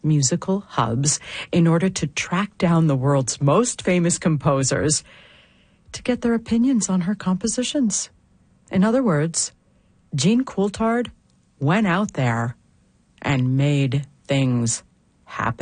musical hubs in order to track down the world's most famous composers to get their opinions on her compositions. In other words, Jean Coulthard went out there and made things happen.